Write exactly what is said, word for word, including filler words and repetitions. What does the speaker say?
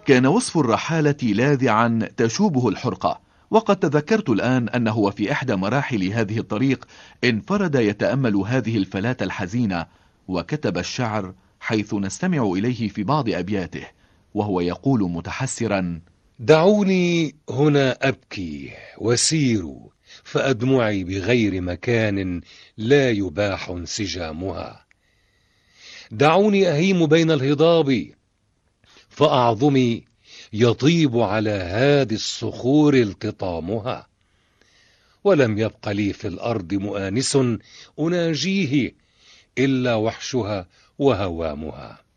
كان وصف الرحالة لاذعا تشوبه الحرقة، وقد تذكرت الآن أنه وفي إحدى مراحل هذه الطريق انفرد يتأمل هذه الفلاة الحزينة، وكتب الشعر حيث نستمع إليه في بعض أبياته وهو يقول متحسرا: دعوني هنا أبكي وسيروا، فأدمعي بغير مكان لا يباح انسجامها. دعوني أهيم بين الهضاب، فأعظمي يطيب على هادي الصخور التطامها. ولم يبق لي في الأرض مؤانس أناجيه إلا وحشها وهوامها.